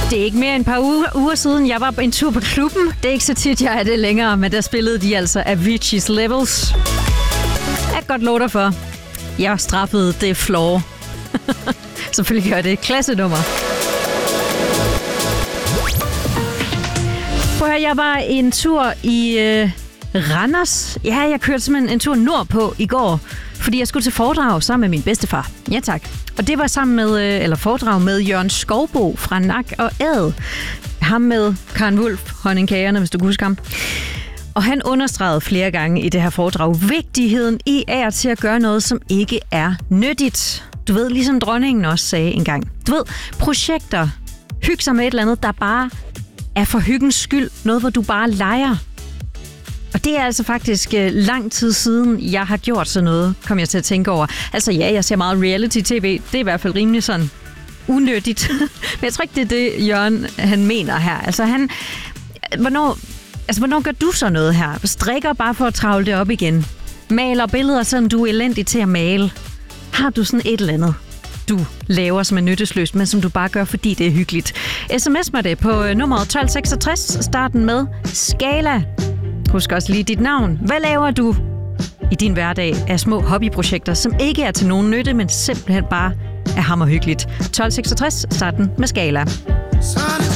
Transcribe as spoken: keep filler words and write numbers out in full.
Det er ikke mere end et par uger, uger siden, jeg var på en tur på klubben. Det er ikke så tit, jeg er det længere, men der spillede de altså Avicii's Levels. Jeg kan godt love dig for. Jeg straffede det floor. Selvfølgelig gør det et klassenummer. Prøv at jeg var en tur i øh, Randers. Ja, jeg kørte simpelthen en tur nordpå i går, fordi jeg skulle til foredrag sammen med min bedstefar. Ja, tak. Og det var sammen med, øh, eller foredrag med Jørgen Skovbo fra Nak og Æd. Ham med Karen Wulff, Honningkagerne, hvis du kan huske ham. Og han understregede flere gange i det her foredrag vigtigheden i af til at gøre noget, som ikke er nyttigt. Du ved, ligesom dronningen også sagde engang. Du ved, projekter, hygge sig med et eller andet, der bare er for hyggens skyld. Noget, hvor du bare leger. Og det er altså faktisk øh, lang tid siden, jeg har gjort sådan noget, kom jeg til at tænke over. Altså ja, jeg ser meget reality-tv. Det er i hvert fald rimelig sådan unødigt. Men jeg tror ikke, det er det, Jørgen han mener her. Altså han... Hvornår, altså, hvornår gør du så noget her? Strikker bare for at travle det op igen. Maler billeder, sådan du er elendig til at male. Har du sådan et eller andet, du laver, som er nyttesløst, men som du bare gør, fordi det er hyggeligt? S M S mig det på nummeret tolv seksogtres, starten med Skala. Husk også lige dit navn. Hvad laver du i din hverdag af små hobbyprojekter, som ikke er til nogen nytte, men simpelthen bare er hammerhyggeligt? tolv seksogtres, starten med Skala.